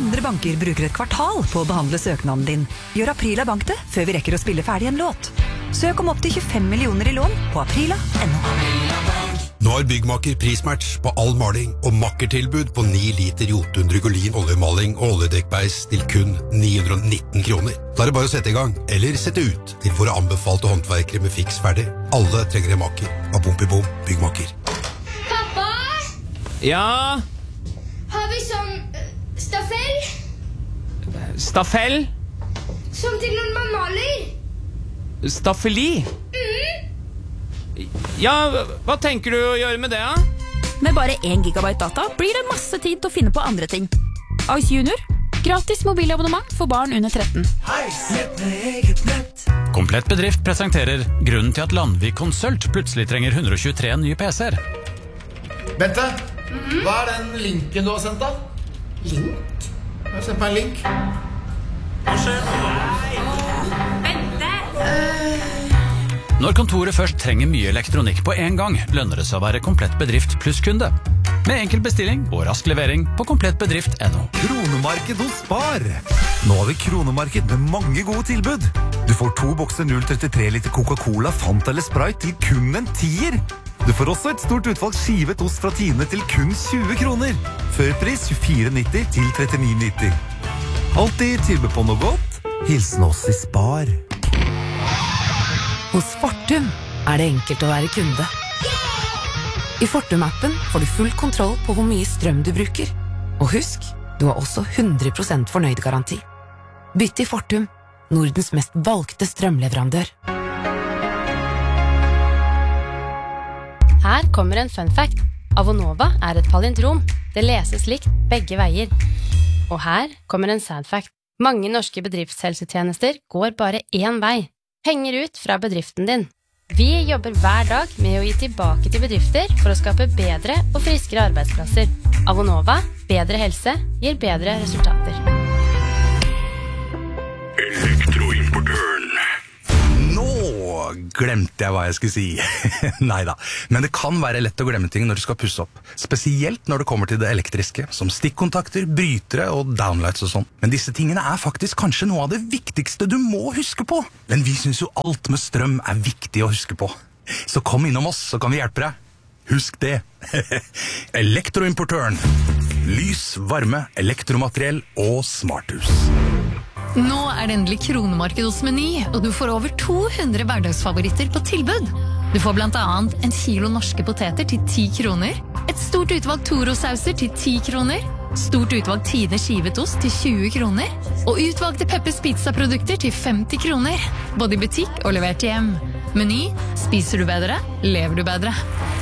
100 banker bruker et kvartal på å behandle søknaden din. Gjør Aprila Bank det, før vi rekker å spille ferdig en låt. Søk om opp til 25 millioner i lån på aprila.no. Nå har Byggmaker prismatch på all maling og makkertilbud på 9 liter Jotun Drygolin oljemaling og oljedekkbeis til kun 919 kroner. Da er det bare å sette i gang, eller sette ut til våre anbefalte håndverkere med fiks ferdig. Alle trenger en makker. Av Bom Byggmaker. Pappa? Ja? Har vi sånn staffell? Staffell? Som til når man maler? Staffeli? Ja, hva tenker du å gjøre med det, da? Med bare 1 gigabyte data blir det masse tid til å finne på andre ting. Ice Junior. Gratis mobilabonnement for barn under 13. Komplett Bedrift presenterer grunnen til at Landvik Konsult plutselig trenger 123 nye PC-er. Bente, hva er den linken du har sendt da? Link? Jeg har sendt meg en link. Når kontoret først trenger mye elektronikk på en gang, lønner det seg å være Komplett Bedrift pluss kunde. Med enkel bestilling og rask levering på komplettbedrift.no. Kronemarked hos Spar. Nå har vi kronemarked med mange gode tilbud. Du får 2 bokser 0,33 liter Coca-Cola, Fanta eller Sprite til kun en 10er. Du får også et stort utvalg skivet ost fra Tine til kun 20 kroner. Førpris 24,90 til 39,90. Alltid tilbud på noe godt. Hilsen oss i Spar. Hos Fortum er det enkelt å være kunde. I Fortum-appen får du full kontroll på hvor mye strøm du bruker. Og husk, du har også 100% fornøyd-garanti. Bytt til Fortum, Nordens mest valgte strømleverandør. Her kommer en fun fact. Avonova er et palindrom. Det leses likt begge veier. Og her kommer en sad fact. Mange norske bedriftshelsetjenester går bare én vei. Henger ut fra bedriften din. Vi jobber hver dag med å gi tilbake til bedrifter for å skape bedre og friskere arbeidsplasser. Avonova, bedre helse, gir bedre resultater. Elektroimportøren. Nå glemte jeg hva jeg skulle si. Neida, men det kan være lett å glemme ting når du skal pusse opp. Spesielt når det kommer til det elektriske, som stikkontakter, brytere og downlights og sånn. Men disse tingene er faktisk kanskje noe av det viktigste du må huske på. Men vi synes jo alt med strøm er viktig å huske på. Så kom innom oss, så kan vi hjelpe deg. Husk det. Elektroimportøren. Lys, varme, elektromateriell og smarthus. Nå er det endelig kronemarked hos Meny, og du får over 200 hverdagsfavoritter på tilbud. Du får blant annet 1 kilo norske poteter til 10 kroner, et stort utvalg Toro-sauser til 10 kroner, stort utvalg Tine skivet ost til 20 kroner, og utvalgte Peppers Pizza-produkter til 50 kroner, både i butikk og levert hjem. Meny, spiser du bedre, lever du bedre.